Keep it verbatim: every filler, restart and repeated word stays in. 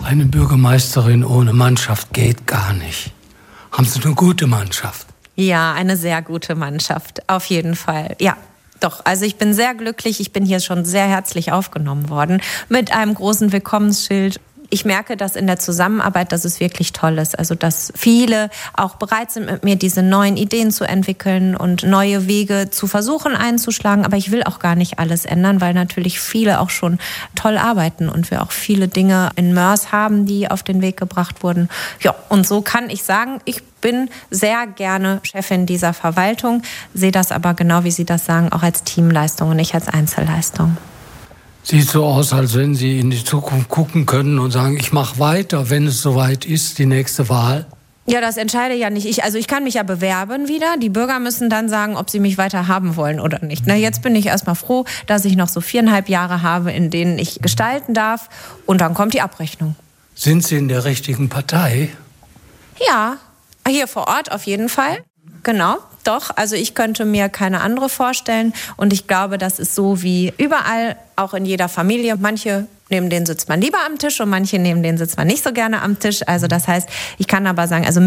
Eine Bürgermeisterin ohne Mannschaft geht gar nicht. Haben Sie eine gute Mannschaft? Ja, eine sehr gute Mannschaft, auf jeden Fall, ja. Doch, also ich bin sehr glücklich, ich bin hier schon sehr herzlich aufgenommen worden mit einem großen Willkommensschild. Ich merke, dass in der Zusammenarbeit, dass es wirklich toll ist. Also, dass viele auch bereit sind, mit mir diese neuen Ideen zu entwickeln und neue Wege zu versuchen einzuschlagen. Aber ich will auch gar nicht alles ändern, weil natürlich viele auch schon toll arbeiten und wir auch viele Dinge in Moers haben, die auf den Weg gebracht wurden. Ja, und so kann ich sagen, ich bin sehr gerne Chefin dieser Verwaltung, sehe das aber genau, wie Sie das sagen, auch als Teamleistung und nicht als Einzelleistung. Sieht so aus, als wenn Sie in die Zukunft gucken können und sagen, ich mache weiter, wenn es soweit ist, die nächste Wahl. Ja, das entscheide ja nicht ich. Also ich kann mich ja bewerben wieder. Die Bürger müssen dann sagen, ob sie mich weiter haben wollen oder nicht. Na, jetzt bin ich erstmal froh, dass ich noch so viereinhalb Jahre habe, in denen ich gestalten darf. Und dann kommt die Abrechnung. Sind Sie in der richtigen Partei? Ja, hier vor Ort auf jeden Fall. Genau, doch. Also ich könnte mir keine andere vorstellen. Und ich glaube, das ist so wie überall, auch in jeder Familie. Manche, neben denen sitzt man lieber am Tisch und manche, neben denen sitzt man nicht so gerne am Tisch. Also das heißt, ich kann aber sagen, also